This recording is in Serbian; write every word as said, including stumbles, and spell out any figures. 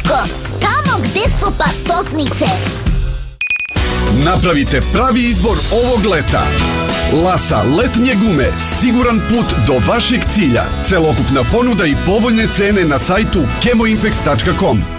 Daško, tamo gde su patofnice. Napravite pravi izbor ovog leta. Lasa letnje gume, siguran put do vašeg cilja. Celokupna ponuda i povoljne cene na sajtu kemoimpex tačka com.